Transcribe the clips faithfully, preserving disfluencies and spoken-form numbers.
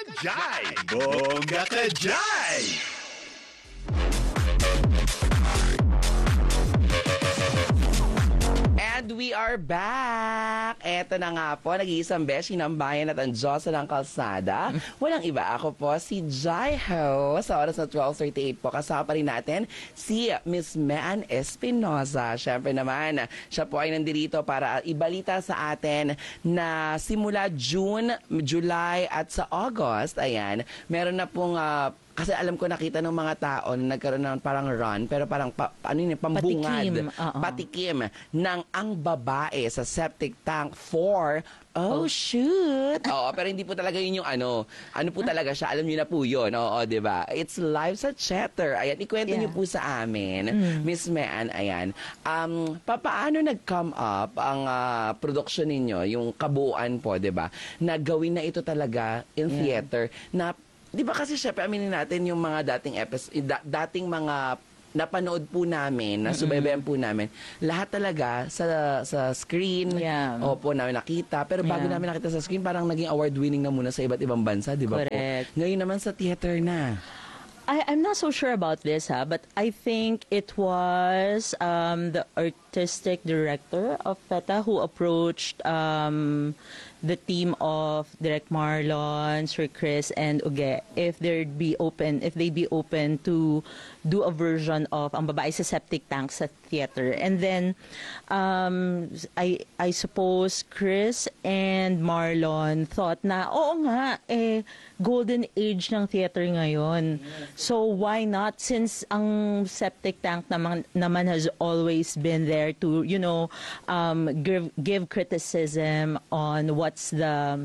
Jai! Bongga ka, Jai! And we are back! Eto na nga po, nag-iisang beshi ng bayan at ang Diyosa ng kalsada. Walang iba, ako po si Jai Ho. Sa oras na twelve thirty-eight po, kasama pa rin natin si Miss Mean Espinosa. Siyempre naman, siya po ay nandito para ibalita sa atin na simula June, July at sa August, ayan, meron na pong uh, kasi alam ko nakita ng mga tao na nagkaroon ng parang run, pero parang pa, ano yun, pambungad, patikim, uh-uh. patikim ng ang babae sa septic tank for, oh, oh. shoot. Oo, pero hindi po talaga yun yung ano, ano po talaga siya, alam niyo na po yun, oo, diba? It's live sa Chatter. Ayan, ikwento yeah. niyo po sa amin, mm. Miss Mean, ayan. Um, pa paano nag-come up ang uh, production ninyo, yung kabuuan po, diba? Na gawin na ito talaga in yeah. theater, na di ba kasi syempre aminin natin yung mga dating episode, da, dating mga napanood po namin, nasubaybayan po namin, lahat talaga sa sa screen, yeah. opo, namin nakita. Pero bago yeah. namin nakita sa screen, parang naging award-winning na muna sa iba't ibang bansa, di ba po? Ngayon naman sa theater na. I, I'm not so sure about this, ha, but I think it was um, the artistic director of PETA who approached um, the team of Direk Marlon, Sir Chris, and Uge if they'd be open, if they'd be open to do a version of Ang Babae sa Septic Tank sa theater. And then, um, I I suppose Chris and Marlon thought na, oo nga, eh, golden age ng theater ngayon. So why not? Since ang septic tank naman, naman has always been there to, you know, um, give, give criticism on what's the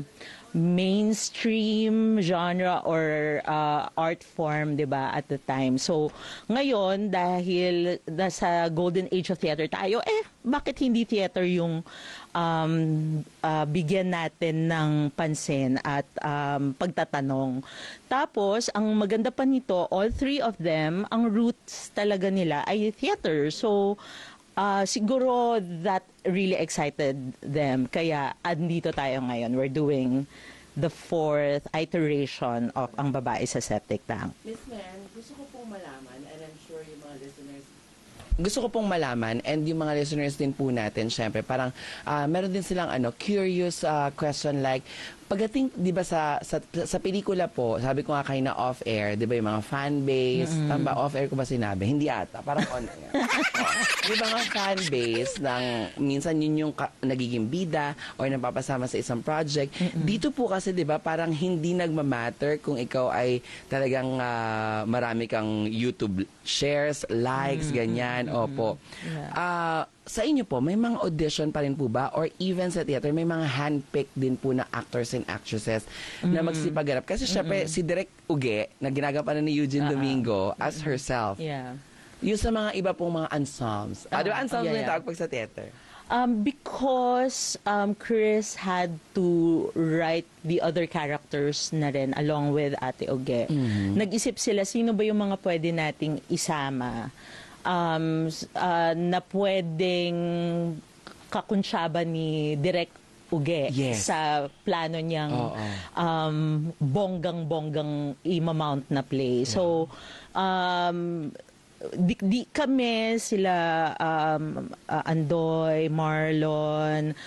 mainstream genre or uh, art form, di ba, at the time. So, ngayon, dahil nasa golden age of theater tayo, eh, bakit hindi theater yung um, uh, bigyan natin ng pansin at um, pagtatanong. Tapos, ang maganda pa nito, all three of them, ang roots talaga nila ay theater. So, uh, siguro that really excited them. Kaya, andito tayo ngayon. We're doing the fourth iteration of Ang Babae sa Septic Tank. Miss Mean, gusto ko pong malaman, and I'm sure yung mga listeners gusto ko pong malaman, and yung mga listeners din po natin, syempre, parang uh, meron din silang ano, curious uh, question like, pagdating, di ba sa, sa, sa pelikula po, sabi ko nga kayo na off-air, di ba yung mga fan-base, mm-hmm. tamba, off-air ko ba sinabi? Hindi ata, parang on-air. oh, di ba nga fan-base ng, minsan yun yung ka, nagiging bida or napapasama sa isang project. Mm-hmm. Dito po kasi, di ba, parang hindi nagmamatter kung ikaw ay talagang uh, marami kang YouTube shares, likes, mm-hmm. ganyan. Opo. Yeah. Uh, sa inyo po, may mga audition pa rin po ba? Or even sa theater, may mga handpicked din po na actors and actresses mm-hmm. na magsipaganap? Kasi syempre, mm-hmm. si Direk Uge, na ginagampanan ni Eugene uh-huh. Domingo as herself. Yeah. Yung sa mga iba pong mga ensembles. Uh, ah, di ba ensembles yeah, yeah. na tawag pag sa theater? Um, because um, Chris had to write the other characters na rin along with Ate Uge. Mm-hmm. Nag-isip sila, sino ba yung mga pwede nating isama? Um, uh, na pwedeng kakunsyaba ni Direk Uge yes. sa plano niyang oh, oh. um, bonggang-bonggang i-mount na play. Yeah. So, um, di, di kami, sila um, uh, Andoy, Marlon,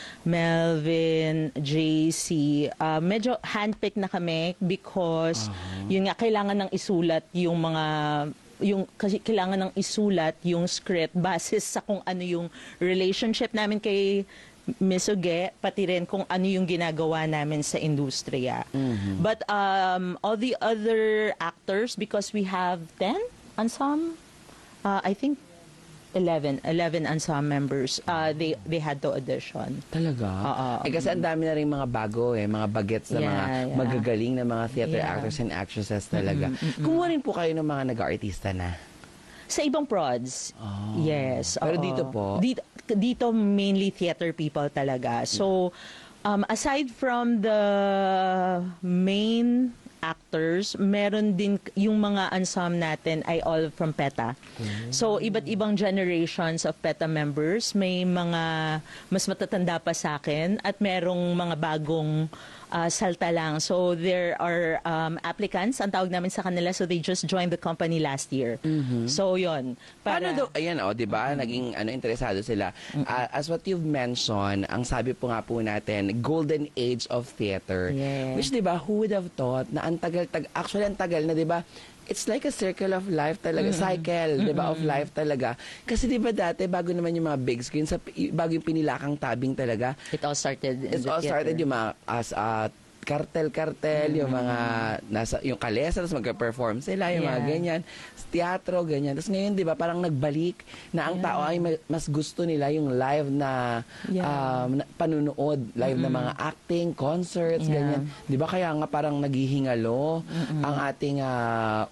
Melvin, J C, uh, medyo handpick na kami because uh-huh. yun nga, kailangan ng isulat yung mga yung kasi kailangan ng isulat yung script base sa kung ano yung relationship namin kay Miss Uge, pati rin kung ano yung ginagawa namin sa industriya. Mm-hmm. But um, all the other actors, because we have ten ensemble, uh, I think eleven, eleven ensemble members, uh, they they had to audition. Talaga? Uh, eh kasi ang dami na rin mga bago eh, mga bagets na yeah, mga yeah. magagaling na mga theater yeah. actors and actresses talaga. Mm-hmm, mm-hmm. Kumuha rin po kayo ng mga nag-artista na? Sa ibang prods. Oh. Yes. Pero oo. dito po? Dito, dito mainly theater people talaga. So, um, aside from the main actors, meron din yung mga ensemble natin ay all from PETA. Mm. So, iba't ibang generations of PETA members. May mga mas matatanda pa sa akin at merong mga bagong uh, salta lang. So there are um, applicants, ang tawag namin sa kanila, so they just joined the company last year. So yon. Paano daw, ayan o, di ba, naging ano, interesado sila. Ah, as what you've mentioned, ang sabi po nga po natin, golden age of theater. Yeah. Which, di ba, who would have thought na ang tagal-tagal, actually ang tagal na, di ba, it's like a circle of life talaga, cycle, di ba, of life talaga. Kasi di ba dati, bago naman yung mga big screen, sa, bago yung pinilakang tabing talaga, It all started in it the all started theater. yung mga, as a kartel-kartel, yung mga nasa yung kalesa, tapos magka-perform sila, yung mga Yeah. ganyan, teatro, ganyan. Tapos ngayon, di ba, parang nagbalik na ang tao ay ma- mas gusto nila yung live na Yeah. um, na, panunood, live na mga acting, concerts, Yeah. ganyan. Di ba, kaya nga parang naghihingalo ang ating ah,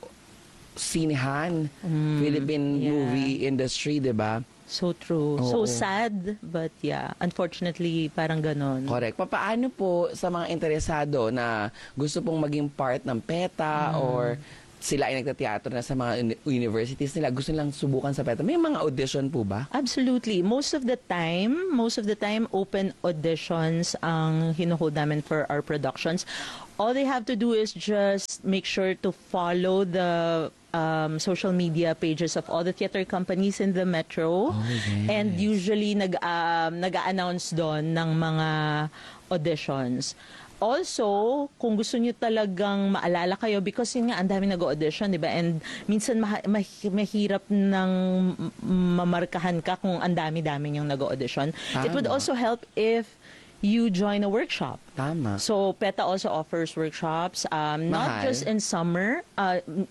sinehan, Philippine Yeah. movie industry, di ba? So true. Oo. So sad, but yeah, unfortunately, parang ganon. Correct. Papaano po sa mga interesado na gusto pong maging part ng PETA or sila ay nagtateatro na sa mga uni- universities nila, gusto nilang subukan sa PETA, may mga audition po ba? Absolutely. Most of the time, most of the time, open auditions ang hinuhold namin for our productions. All they have to do is just make sure to follow the um, social media pages of all the theater companies in the metro. yes. And usually nag, um, nag-a-announce doon ng mga auditions. Also, kung gusto niyo talagang maalala kayo, because yun nga, ang dami nag-audition, di ba? And minsan maha- mah- mahirap nang mamarkahan ka kung ang dami-dami yung nag-audition. It would Tama. also help if you join a workshop. Tama. So, PETA also offers workshops, um, not Mahal? just in summer. Uh, m-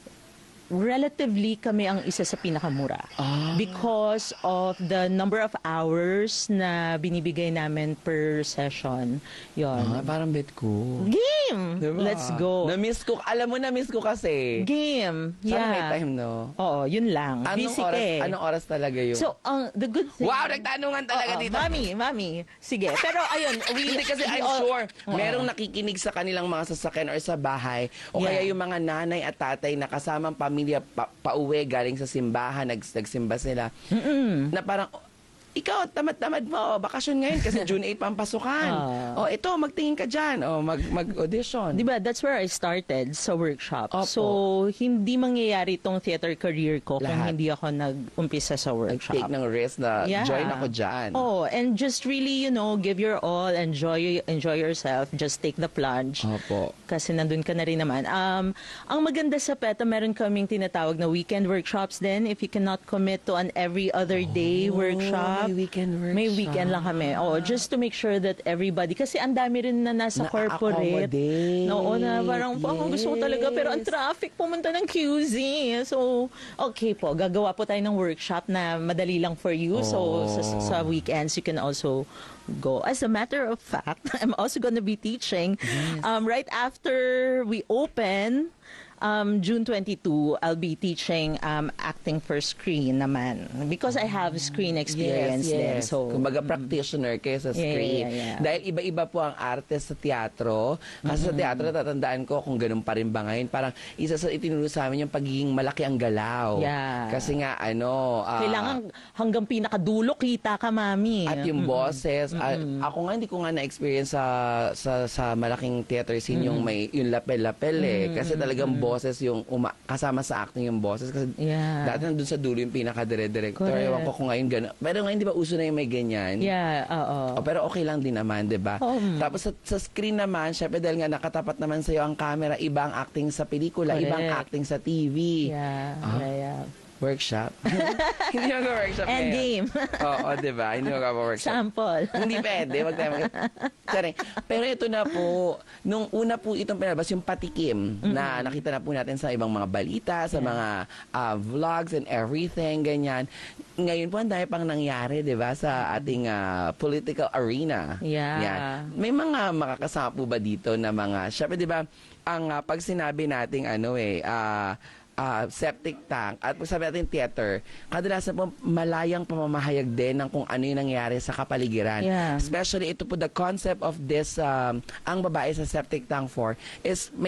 relatively kami ang isa sa pinakamura. Ah. Because of the number of hours na binibigay namin per session. Yon. Ah, parang bet ko. Game! Diba? Let's go. Na-miss ko. Alam mo, na-miss ko kasi. Game! Sana Yeah. may time, no? Oo, yun lang. Anong Busy oras, ka eh. anong oras talaga yun? So, ang the good thing... wow, nagtanungan talaga Oo, dito. Mami, mami. Sige. Pero ayun, we... Hindi kasi we I'm all- sure Oo. merong nakikinig sa kanilang mga sasakyan or sa bahay o Yeah. kaya yung mga nanay at tatay na kasamang pamilya pa, pauwi galing sa simbahan, nags, nagsimba sila na parang ikaw, tamad-tamad mo, bakasyon ngayon kasi June eighth pang pasukan. Ah. O ito, magtingin ka dyan. O mag, mag-audition. Di ba, that's where I started sa workshop. Opo. So, hindi mangyayari itong theater career ko kung Lahat. hindi ako nag-umpisa sa workshop. Nag-take ng risk na Yeah. join ako dyan. Oh, and just really, you know, give your all, enjoy enjoy yourself, just take the plunge. Opo. Kasi nandun ka na rin naman. Um, ang maganda sa PETA, meron kaming tinatawag na weekend workshops din. If you cannot commit to an every other day workshop, may weekend may workshop. weekend lang kami. Oh, just to make sure that everybody, kasi ang dami rin na nasa corporate. Na-accommodate. Oo, na parang parang gusto ko talaga, pero ang Yes. traffic pumunta ng Q Z. So, okay po, gagawa po tayo ng workshop na madali lang for you. So, sa, sa weekends, you can also go. As a matter of fact, I'm also going to be teaching um, right after we open. Um, June twenty-second, I'll be teaching um, acting for screen naman. Because I have screen experience yes, din. yes. So, Kumbaga practitioner kayo sa Yeah, screen. yeah, yeah. Dahil iba-iba po ang arte sa teatro. Kasi sa teatro, tatandaan ko kung ganun pa rin ba ngayon. Parang isa sa itinuro sa amin yung pagiging malaki ang galaw. Yeah. Kasi nga, ano... ah, kailangan hanggang pinakadulo kita ka, mami. at yung boses, ah, ako nga hindi ko nga na-experience sa sa sa malaking theater scene yung may yung lapel-lapel eh kasi talagang boses yung uma, kasama sa acting yung boses kasi Yeah. dati nandun sa dulo yung pinaka-director. Correct. Ewan ko kung ngayon gano'n. Pero ngayon di ba uso na yung may ganyan? Yeah, oo. Oh, pero okay lang din naman, 'di ba? Oo. Tapos sa, sa screen naman, syempre dahil nga nakatapat naman sa iyo ang camera, iba ang acting sa pelikula, Correct. ibang acting sa T V. Yeah, Ah. yeah, yeah. Workshop. Hindi mag-workshop And ngayon. game. Oo, 'di ba? Hindi mag-workshop. Sample. Hindi pwede, wag tayo mag- Sorry. Pero ito na po, nung una po itong pinalabas, yung patikim na nakita na po natin sa ibang mga balita, sa mga ah, vlogs and everything, ganyan. Ngayon po, ang dami pang nangyari, di ba, sa ating ah, political arena. Yeah. Yan. May mga makakasama po ba dito na mga, syempre, di ba, ang ah, pag sinabi nating ano eh, ah, ah, septic tank at pag sabi natin theater, kadalasan po malayang pamamahayag din ng kung ano yung nangyari sa kapaligiran. Yeah. Especially ito po the concept of this um, ang babae sa septic tank four is may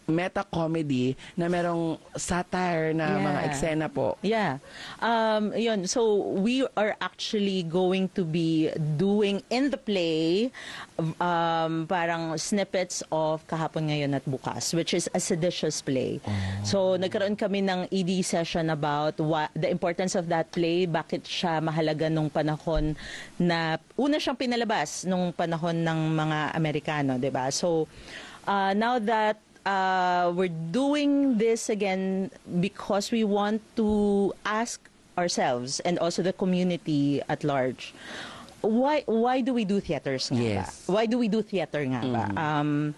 meta-comedy na merong satire na Yeah. mga eksena po. Yeah. Um, yun. So, we are actually going to be doing in the play um, parang snippets of Kahapon, Ngayon at Bukas, which is a seditious play. So, nagkaroon kami ng E D session about what, the importance of that play, bakit siya mahalaga nung panahon na una siyang pinalabas nung panahon ng mga Amerikano, 'di ba? So, uh, now that Uh, we're doing this again because we want to ask ourselves and also the community at large, why why do we do theaters nga ba? Yes. Why do we do theater nga ba? Um,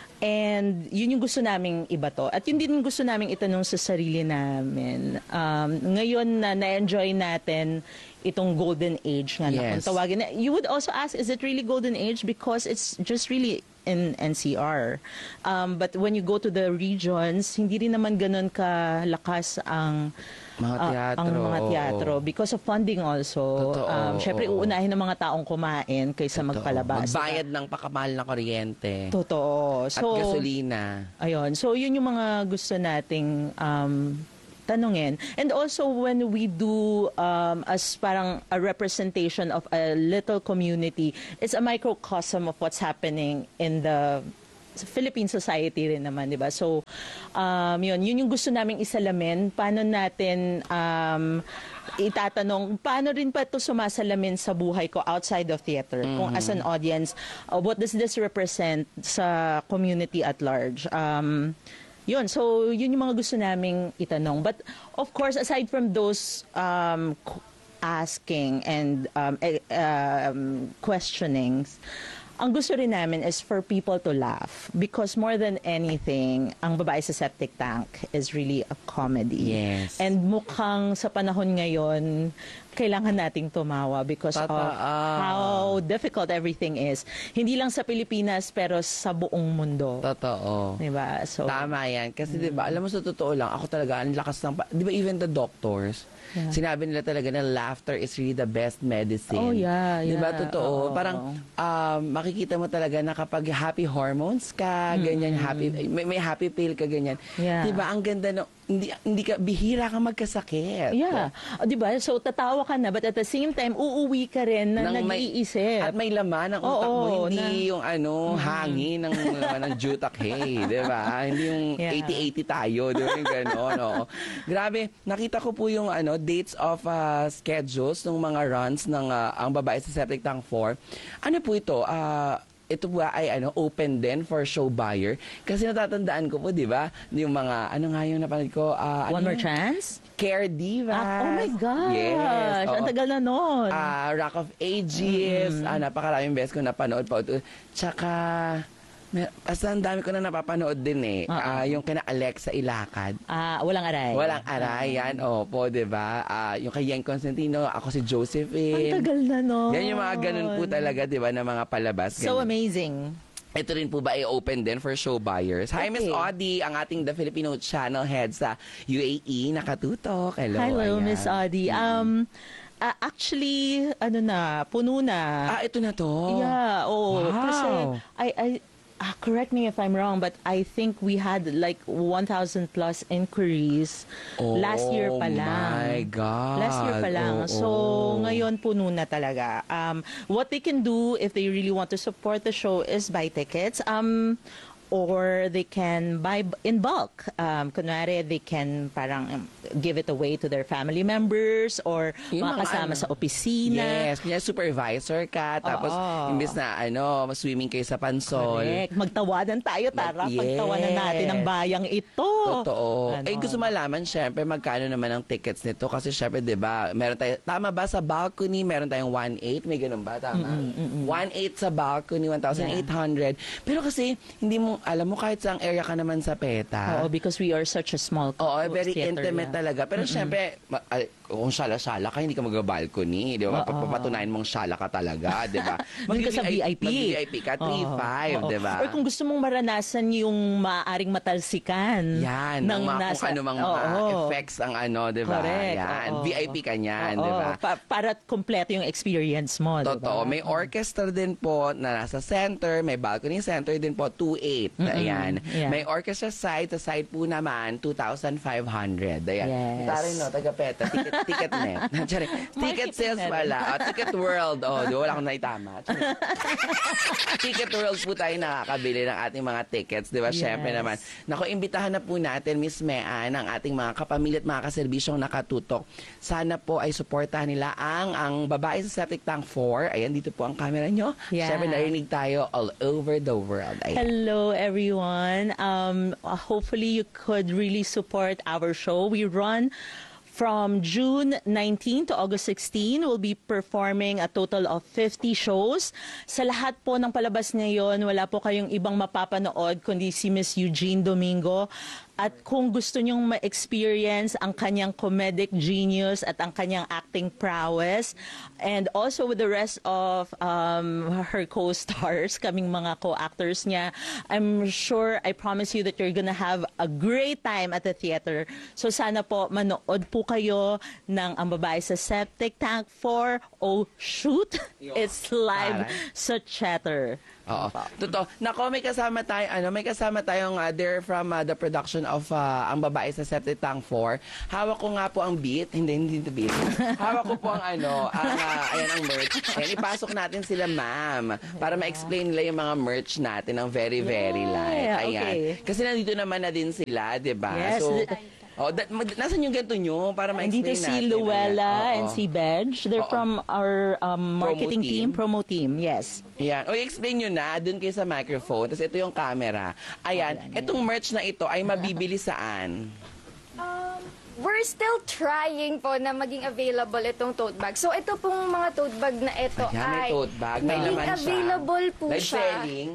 and yun yung gusto naming iba to. At yun din gusto naming itanong sa sarili namin. Um, ngayon na na-enjoy natin itong golden age nga na Yes. kung tawagin. You would also ask, is it really golden age? Because it's just really in N C R. Um, but when you go to the regions, hindi rin naman ganun kalakas ang Mga ah, teatro. ang mga oo. teatro because of funding also. Totoo, um, Siyempre, oo. uunahin ng mga taong kumain kaysa Totoo. magpalabas. Magbayad ng pakamahal na kuryente. Totoo. At So, gasolina. ayun. So, yun yung mga gusto nating um, tanungin. And also, when we do um, as parang a representation of a little community, it's a microcosm of what's happening in the Philippine society rin naman, di ba? So, um, yun, yun yung gusto naming isalamin. Paano natin um, itatanong, paano rin pa ito sumasalamin sa buhay ko outside of theater? Kung as an audience, uh, what does this represent sa community at large? Um, yun, so yun yung mga gusto naming itanong. But of course, aside from those um, qu- asking and um, eh, um, questionings, ang gusto rin namin is for people to laugh because more than anything, ang Babae sa Septic Tank is really a comedy. Yes. And mukhang sa panahon ngayon, kailangan nating tumawa because of Totoo. how difficult everything is. Hindi lang sa Pilipinas pero sa buong mundo. Totoo. Diba? So, Tama yan. Kasi di ba, alam mo sa totoo lang, ako talaga, ang lakas ng, pa- di ba even the doctors, Yeah. sinabi nila talaga na laughter is really the best medicine. Oh, yeah, Di ba, yeah. totoo? Oo. Parang, um, makikita mo talaga na kapag happy hormones ka, ganyan, happy, may, may happy pill ka, ganyan. Yeah. Di ba, ang ganda ng, hindi, hindi ka, bihira ka magkasakit. yeah. O, diba? So, tatawa ka na but at the same time, uuwi ka rin na Nang may- nag-iisip. At may laman ang utak Oo, mo, hindi na- yung ano, hangin ng, ng jutak, hey, di ba? Hindi yung Yeah. eighty eighty tayo, di ba yung gano'n, oo. Grabe, nakita ko po yung ano, dates of uh, schedules ng mga runs ng uh, ang Babae sa Septic Tank four. Ano po ito? Ah... ito ba ay ano open din for show buyer? Kasi natatandaan ko po, di ba? Yung mga, ano nga yung napanood ko? ah, ano One More yun? Chance? Care Divas. Ah, oh my gosh! Yes. Ang oo. tagal na nun. Ah, Rock of Ages. Ah, napakaraming beses ko napanood pa. Tsaka, may- basta ang dami ko na napapanood din eh. Oo. Ah, yung kina Alexa Ilacad. Ah, walang aray. Walang aray yan. Opo, di ba? Ah, yung kay Yen Constantino, ako si Josephine. Ang tagal na nun. Yan yung mga ganun po talaga, di ba, na mga palabas. So Ganun. amazing. Ito rin po ba ay open din for show buyers? Hi, Miss Okay. Audie, ang ating The Filipino Channel head sa U A E. Nakatutok. Hello. Hello, ayan. Miss Audie. Um, ah, actually, ano na, puno na. Ah, ito na to. Yeah, oh. Wow. Kasi, I, I, ah, correct me if I'm wrong, but I think we had like one thousand plus inquiries Oh, last year pa lang. my God. Last year pa lang. Oo. So, ngayon puno na talaga. Um, what they can do if they really want to support the show is buy tickets. Um, or they can buy b- in bulk. Um, kunwari, they can parang um, give it away to their family members or Yung mga mga kasama ano. sa opisina. Yes, kanya supervisor ka, tapos Oo. imbes na ano, swimming kayo sa pansol. Correct. Magtawanan tayo, Tara. Mag- Pagtawanan yes. natin ang bayang ito. Totoo. Ano? Eh, gusto malaman, syempre, magkano naman ang tickets nito? Kasi, syempre, di ba, meron tayo, tama ba sa balcony, meron tayong one eight? May ganun ba? Tama? one eight sa balcony, one thousand eight hundred. Pero kasi, hindi mo, alam mo, kahit sa area ka naman sa PETA. Oo, because we are such a small Oo, very theater, intimate yeah. talaga. Pero syempre, ma- ay, kung sala-sala ka, hindi ka mag-balcony, di ba? Oo. Papatunayan mong sala ka talaga, di ba? Doon ka sa V I P. Mag-V I P ka, three five, Oo. di ba? Or kung gusto mong maranasan yung maaaring matalsikan. Yan, ng mga kung ano mang mga Oo. effects ang ano, di ba? Correct. Yan, Oo. V I P ka niyan, Oo. di ba? Pa- para kompleto yung experience mo, di ba? Totoo. May orchestra din po na nasa center, may balcony center din po, two eight. Ayan. Yeah. May orchestra side, sa side po naman, two thousand five hundred. Ayan. Yes. Tari no, taga-peta, ticket, ticket net. Sorry, ticket sales net. pala. Oh, ticket world. Oh, di, wala akong naitama. Ticket world po tayo nakakabili ng ating mga tickets, di ba? Yes. Syempre naman. Naku, imbitahan na po natin, Miss Mean, ang ating mga kapamilya at mga kaserbisyong nakatutok. Sana po ay suportahan nila ang ang babae sa Septic Tank four. Ayan, dito po ang camera nyo. Yeah. Syempre, narinig tayo all over the world. Ayan. Hello, everyone. Um, uh, hopefully, you could really support our show. We run from June nineteenth to August sixteenth. We'll be performing a total of fifty shows. Sa lahat po ng palabas ngayon, wala po kayong ibang mapapanood kundi si Miss Eugene Domingo. At kung gusto nyong ma-experience ang kanyang comedic genius at ang kanyang acting prowess, and also with the rest of um, her co-stars, kaming mga co-actors niya, I'm sure, I promise you that you're gonna have a great time at the theater. So sana po, manood po kayo ng Ang Babae sa Septic Tank four. Oh, shoot! It's live Taray. sa Chatter. Oo. Totoo. Nako, may kasama tayo, ano, may kasama tayong uh, they're from uh, the production of uh, Ang Babae sa Septic Tank four. Hawak ko nga po ang beat. Hindi, hindi ito beat. Hawak ko po ang ano, ang, uh, ayan ang merch. Ayan, ipasok natin sila, ma'am, para ma-explain nila yung mga merch natin ng very, very Yeah, light. Ayan. okay. Kasi nandito naman na din sila, di ba? Yes. So, oh, that, mag, nasan yung ganito nyo para ma-explain Andito natin? si Ayan. Luella Oo. and si Benj. They're Oo. from our um, marketing Promo team. team. promo team, yes. Ayan. O, explain nyo na. Doon kayo sa microphone. Tapos ito yung camera. Ayan. Itong merch na ito ay mabibili saan? Um, we're still trying po na maging available itong tote bag. So ito pong mga tote bag na ito Ayan, may ay tote bag. May naging laman siya. available po Live siya. selling.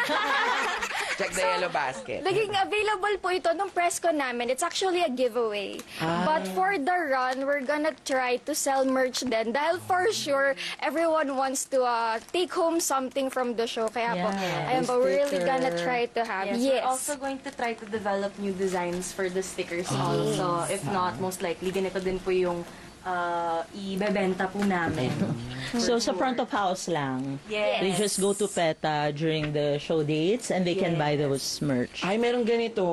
Check the yellow basket. Naging available po ito nung press ko namin. It's actually a giveaway. Ah. But for the run, we're gonna try to sell merch din. Dahil for sure, everyone wants to uh, take home something from the show. Kaya po, Yeah. ayun po, we're really Sticker. gonna try to have. Yes, Yes. we're also going to try to develop new designs for the stickers also. If not, most likely, ganito din po yung uh, ibebenta po namin. So sa front of house lang. Yes. They just go to PETA during the show dates and they can buy those merch. Ay, meron ganito.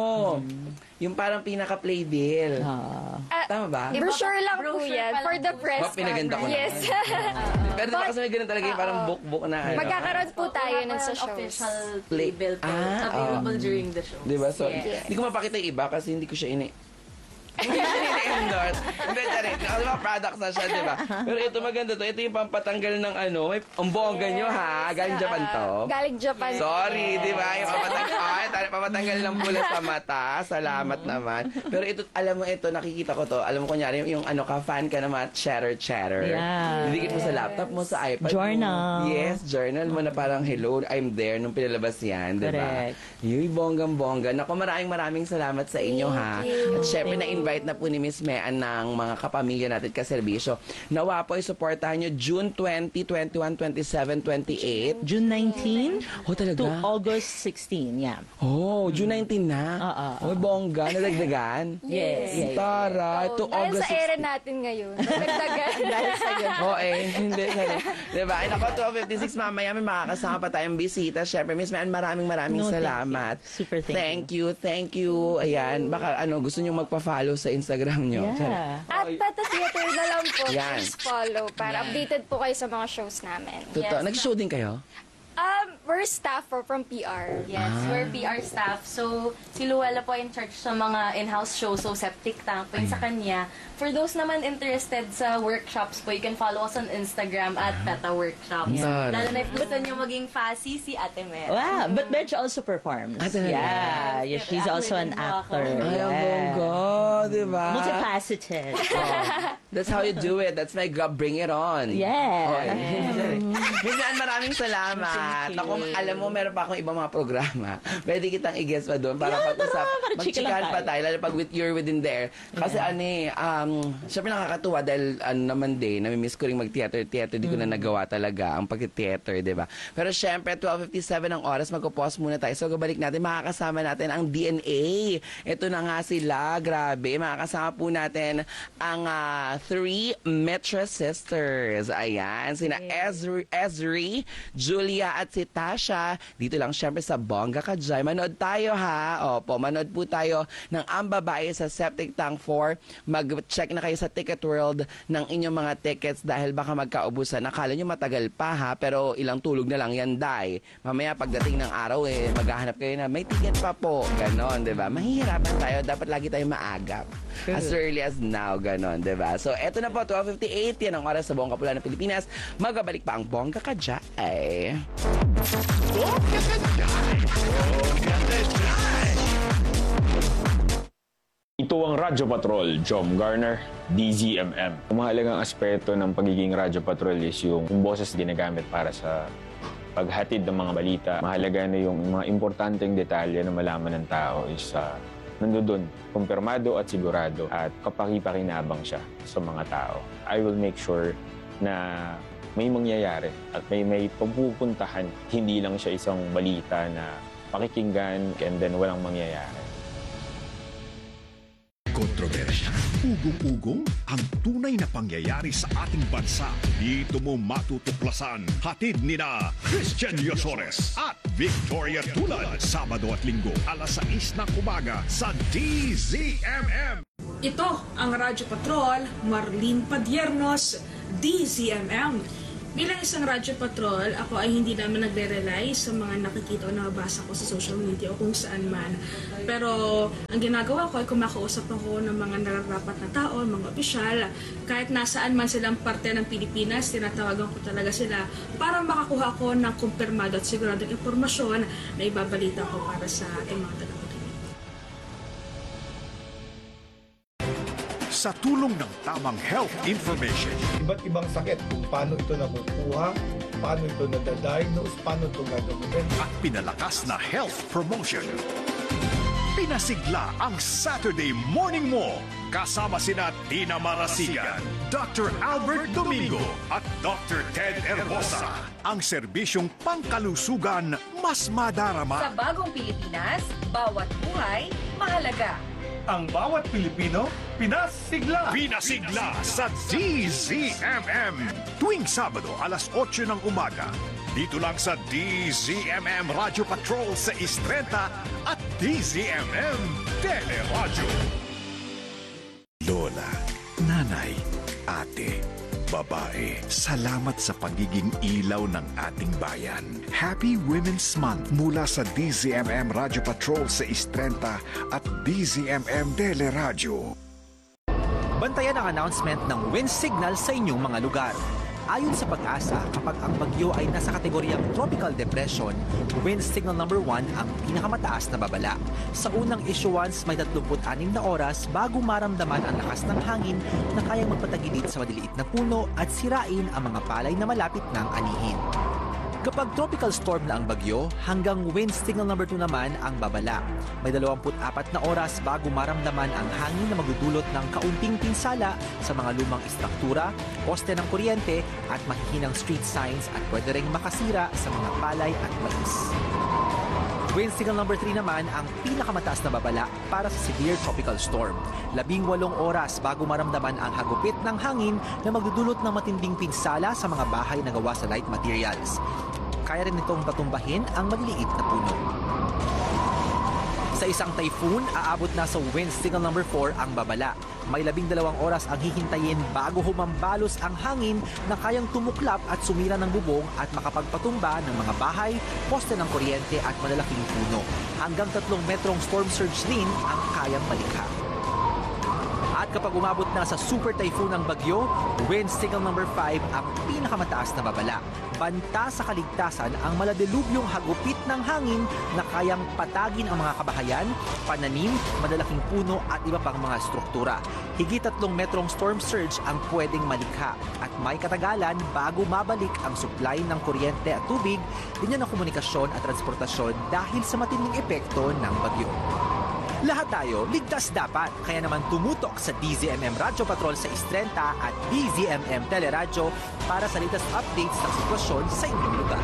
Yung parang pinaka-playbill. Ah. Ah, Tama ba? brochure lang po Brochure yan pa for lang the po. press. Ba, pinaganda ko na. Yes. Pero diba kasi may ganun talaga yung parang book-book na ano. Magkakaroon po tayo Wala nun pa sa yung shows. official Play- label po Ah, available during the show. Diba? So, Yes. hindi ko mapakita yung iba kasi hindi ko siya ini... Hindi ko siya ini-endorse. Hindi, tari. Kasi mga products na siya, diba? Pero ito maganda to. Ito yung pampatanggal ng ano. May ang bongga nyo, ha? Galing Japan to. Galing Japan. Sorry, di ba? Yung papatanggal, ay, tari, papatanggal ng pula sa mata. Salamat naman. Pero ito, alam mo ito, nakikita ko to. Alam mo, kunyari, yung, yung ano ka, fan ka naman, chatter, chatter. Yeah. Didikit mo sa laptop mo, sa iPad Journal. mo. Yes, journal mo na parang, hello, I'm there, nung pinalabas yan, di ba? Correct. Yung bonggang-bongga. Naku, maraming maraming salamat sa inyo, ha? you. At syempre, na-invite na po ni Miss Mean ng mga kapamilya natin kaserbisyo. Nawa po, supportahan nyo June twenty, twenty-one, twenty-seven, twenty-eight. June nineteenth Oh, talaga? to August sixteenth, yeah. Oh, June nineteen na? Ah, ah, Oh, bongga. Nadagdagan? Yes. yeah, yeah. Tara, to Dahil August sa ere natin ngayon. Nagdagan. Dahil sa yun. Oh, eh, hindi. Sorry. Diba? Ay, naku, twelve fifty-six, mamaya may makakasama pa tayong bisita. Siyempre, Miss Mean, maraming maraming No, thank salamat. you. Super thank Thank you. Thank you. Ayan, baka ano, gusto nyo magpa-follow sa Instagram nyo. Yeah. At Peta Theater na lang po. Yan. Please follow para updated po kayo sa mga shows namin. Totoo. Yes. Nag-show din kayo? Um, we're staff for, from P R. Yes, we're P R staff. So, si Luella po in charge sa mga in-house shows. So, Septic Tank po yung sa kanya. For those naman interested sa workshops po, you can follow us on Instagram at PETA Workshops. Yeah. Lalo na if gusto nyo maging fussy, si Ate Mer. Wow, but Benj also performs. Ah, talaga? Yeah, yeah, she's also an actor. Ay, ang Yeah. bongga. Diba? Multifaceted. That's how you do it. That's my job. Bring it on. Yeah. Oh, eh. Miss Mean, maraming salamat. Thank you. Ako, kung alam mo, meron pa akong ibang mga programa. Pwede kitang i-guess pa doon para Yeah, pag-usap. tara, para chika lang Magchikahan pa tayo. tayo, lalo pag with you're within there. Kasi ano eh, um, syempre nakakatuwa dahil ano naman din, namimiss ko rin mag-theater-theater, di ko na nagawa talaga ang pag-theater, di ba? Pero syempre, twelve fifty-seven ang oras, magpo-pause muna tayo. So, gabalik natin, makakasama natin ang D N A. Ito na nga sila, grabe. Makakasama po natin ang ah, three Metra Sisters. Ayan, sina Ezri, Ezri, Julia at si Tasha. Dito lang syempre sa Bongga Kajay. Manood tayo ha. Opo, manood po tayo ng Ang Babae sa Septic Tank four. Mag-check na kayo sa Ticket World ng inyong mga tickets dahil baka magkaubusan. Nakala nyo matagal pa ha, pero ilang tulog na lang yan, Day. Mamaya pagdating ng araw eh, maghahanap kayo na may ticket pa po. Ganon, di ba? Mahihirapan tayo. Dapat lagi tayo maagap. As early as now, ganon, di ba? So, eto na po, twelve fifty-eight. Yan ang oras sa buong kapula ng Pilipinas. Magabalik pa ang Bongga Kajay. Bongga Kajay! Bongga Kajay! Ito ang Radyo Patrol, Jom Garner, D Z M M. Ang mahalagang aspeto ng pagiging Radyo Patrol is yung, yung boses ginagamit para sa paghatid ng mga balita. Mahalaga na yung mga importanteng detalye na malaman ng tao is uh, nandoon, kumpirmado at sigurado at kapakipakinabang siya sa mga tao. I will make sure na may mangyayari at may may pagpupuntahan. Hindi lang siya isang balita na pakikinggan and then walang mangyayari. Kontrobersya, ugong-ugong, ang tunay na pangyayari sa ating bansa. Dito mo matutuklasan. Hatid ni na Christian Yosores at Victoria Tulad. Sabado at Linggo, alas sais ng umaga sa D Z M M. Ito ang Radyo Patrol, Marlene Padiernos, D Z M M. Bilang isang Radyo Patrol, ako ay hindi naman nagre-rely sa mga nakikita o nabasa ko sa social media o kung saan man. Pero ang ginagawa ko ay kumakausap ako ng mga nararapat na tao, mga opisyal. Kahit nasaan man silang parte ng Pilipinas, tinatawagan ko talaga sila para makakuha ko ng kumpirmado at siguradong impormasyon na ibabalita ko para sa ating mga tagapakinig. Sa tulong ng tamang health information, Iba't ibang sakit, kung paano ito nakukuha, paano ito nadadiagnose, paano ito gagawin. at pinalakas na health promotion. Pinasigla ang Saturday Morning Mo. Kasama sina Tina Marasigan, Doctor Albert Domingo at Doctor Ted Herbosa. Ang serbisyong pangkalusugan mas Sa madarama. bagong Pilipinas, bawat buhay mahalaga. Ang bawat Pilipino, pinasigla! Pinasigla sa D Z M M. Tuwing Sabado, alas otso ng umaga. Dito lang sa D Z M M Radio Patrol sa Istrenta at D Z M M Teleradyo. Lola, nanay, ate, babae, salamat sa pagiging ilaw ng ating bayan. Happy Women's Month mula sa D Z M M Radio Patrol sa Istrenta at D Z M M Teleradyo. Bantayan ang announcement ng wind signal sa inyong mga lugar. Ayon sa Pag-asa, kapag ang bagyo ay nasa kategoryang tropical depression, wind signal number one ang pinakamataas na babala. Sa unang issuance, may tatlumpu't anim na oras bago maramdaman ang lakas ng hangin na kayang magpatagilid sa maliliit na puno at sirain ang mga palay na malapit ng anihin. Kapag tropical storm na ang bagyo, hanggang wind signal number two naman ang babala. May dalawampu't apat na oras bago maramdaman ang hangin na magdudulot ng kaunting pinsala sa mga lumang istruktura, poste ng kuryente at mahihinang street signs at pwede ring makasira sa mga palay at mais. Wind signal number three naman ang pinakamataas na babala para sa severe tropical storm. Labing walong oras bago maramdaman ang hagupit ng hangin na magdudulot ng matinding pinsala sa mga bahay na gawa sa light materials. Kaya rin itong tatumbahin ang maliliit na puno. Sa isang typhoon, aabot na sa wind signal number four ang babala. May labing dalawang oras ang hihintayin bago humambalos ang hangin na kayang tumuklap at sumira ng bubong at makapagpatumba ng mga bahay, poste ng kuryente at malalaking puno. Hanggang tatlong metrong storm surge din ang kayang malikha. At kapag umabot na sa super typhoon ng bagyo, wind signal number five ang pinakamataas na babala. Banta sa kaligtasan ang maladilubyong hagupit ng hangin na kayang patagin ang mga kabahayan, pananim, madalaking puno at iba pang mga struktura. Higit tatlong metrong storm surge ang pwedeng malikha at may katagalan bago mabalik ang supply ng kuryente at tubig, linya ng komunikasyon at transportasyon dahil sa matinding epekto ng bagyo. Lahat tayo ligtas dapat, kaya naman tumutok sa D Z M M Radyo Patrol sa Istrenta at D Z M M Teleradyo para sa latest updates ng sitwasyon sa inyong lugar.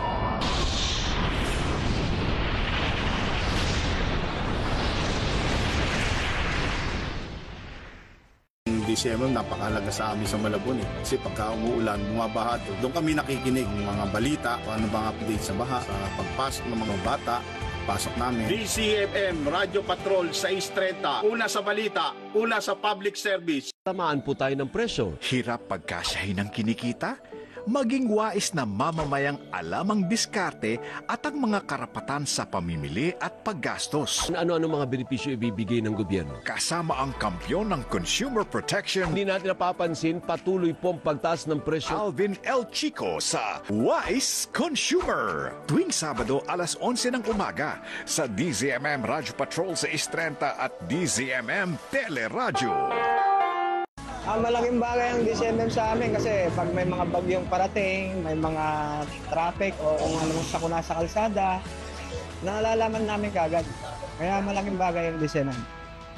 D Z M M napakalaga sa amin sa Malabon eh. Kasi pagka umuulan, bumabaha to. Doon kami nakikinig ng mga balita, kung ano bang update sa baha, sa pagpasok ng mga bata, pasok namin. D Z M M Radyo Patrol sa Istrenta. Una sa balita, una sa public service. Tamaan po tayo ng presyo. Hirap pagkasyahin ng kinikita? Maging wais na mamamayang alam ang diskarte at ang mga karapatan sa pamimili at paggastos. Ano-ano mga benepisyo ibibigay ng gobyerno? Kasama ang kampyon ng consumer protection, Hindi natin napapansin, patuloy pong pagtaas ng presyo. Alvin L. Chico sa Wise Consumer. Tuwing Sabado, alas onse ng umaga sa D Z M M Radyo Patrol sa Istrenta at D Z M M Teleradyo. Ah, malaking bagay ang D Z M M sa amin kasi pag may mga bagyong parating, may mga traffic o kung anong sakuna sa kalsada, nalalaman namin kagad. Kaya malaking bagay ang D Z M M.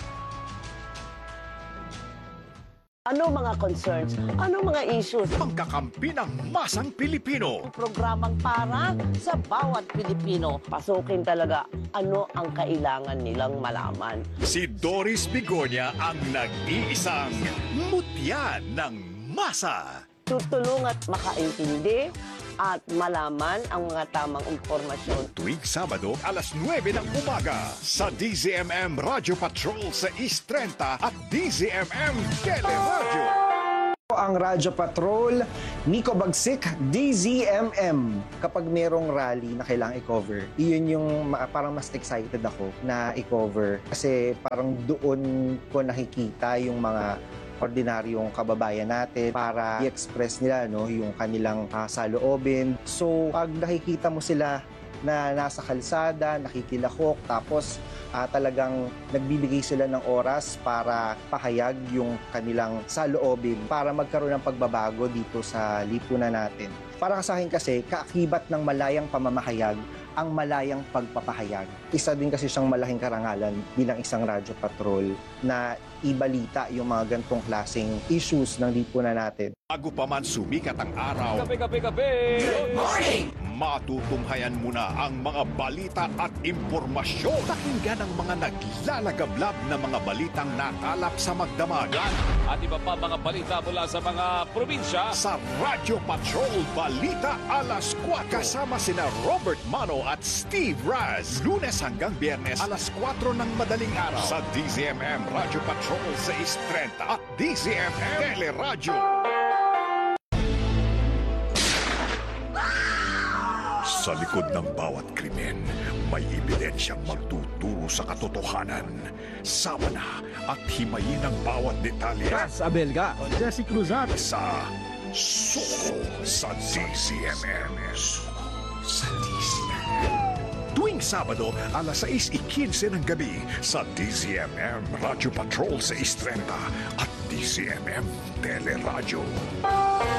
Ano mga concerns? Ano mga issues? Pagkakampi ng masang Pilipino. Programang para sa bawat Pilipino. Pasukin talaga ano ang kailangan nilang malaman. Si Doris Bigonia ang nag-iisang mutya ng masa. Tutulong at makaintindi at malaman ang mga tamang impormasyon. Tuwing Sabado, alas nuwebe ng umaga sa D Z M M Radyo Patrol sa Istrenta at D Z M M Teleradyo. Ang Radyo Patrol, Nico Bagsik, D Z M M. Kapag merong rally na kailangang i-cover, iyon yung ma- parang mas excited ako na i-cover. Kasi parang doon ko nakikita yung mga ordinaryong kababayan natin para i-express nila no, yung kanilang uh, saloobin. So, pag nakikita mo sila na nasa kalsada, nakikilahok, tapos uh, talagang nagbibigay sila ng oras para pahayag yung kanilang saloobin para magkaroon ng pagbabago dito sa lipunan natin. Para sa akin kasi, kaakibat ng malayang pamamahayag ang malayang pagpapahayag. Isa din kasi siyang malaking karangalan bilang isang radyo patrol na ibalita yung mga gantong klaseng issues ng lipunan natin. Bago pa man sumikat ang araw, Kape, kape, kape! Good morning! Matutunghayan muna ang mga balita at impormasyon. Pakinggan ang mga naglalagablab na mga balitang nakalap sa magdamagan. At iba pa mga balita mula sa mga probinsya. Sa Radyo Patrol Balita Alas kwatro. Kasama sina Robert Mano at Steve Raz. Lunes hanggang Biyernes, alas kwatro ng madaling araw. Sa D Z M M Radyo Patrol sa Istrenta at D Z M M Teleradyo. Sa likod ng bawat krimen, may ebidensyang magtuturo sa katotohanan. Sama na at himayin ang bawat detalye. Ras Abelga. Jesse Cruzat sa Suko sa D Z M M. Suko sa D Z M M. Tuwing Sabado, alas sais ikinse ng gabi sa D Z M M Radyo Patrol sa Istrenta at D Z M M Teleradyo.